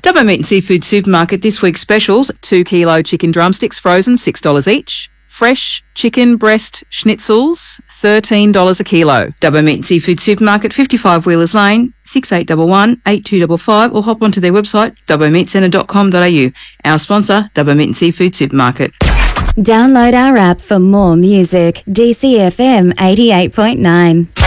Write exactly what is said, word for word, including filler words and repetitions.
Dubbo Meat and Seafood Supermarket this week's specials: two kilo chicken drumsticks frozen, six dollars each. Fresh chicken breast schnitzels, thirteen dollars a kilo. Dubbo Meat and Seafood Supermarket, fifty-five Wheelers Lane, six eight one one, eight two five five, or hop onto their website, dubbo meat centre dot com dot a u. Our sponsor, Dubbo Meat and Seafood Supermarket. Download our app for more music. D C F M eighty-eight point nine.